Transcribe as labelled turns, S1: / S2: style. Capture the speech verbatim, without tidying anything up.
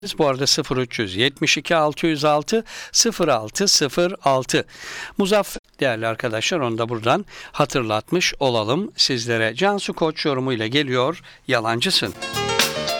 S1: Bu arada sıfır üç yetmiş iki altı yüz altı sıfır altı sıfır altı. Muzaffer değerli arkadaşlar, onu da buradan hatırlatmış olalım sizlere. Cansu Koç yorumuyla geliyor. Yalancısın.